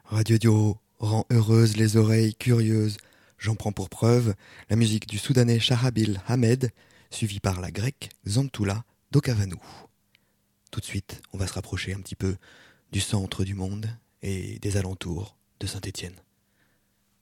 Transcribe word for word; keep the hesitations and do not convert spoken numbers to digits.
Radio Dio rend heureuses les oreilles curieuses. J'en prends pour preuve la musique du Soudanais Shahabil Ahmed, suivie par la grecque Zantula d'Okavanou. Tout de suite, on va se rapprocher un petit peu du centre du monde et des alentours de Saint-Étienne.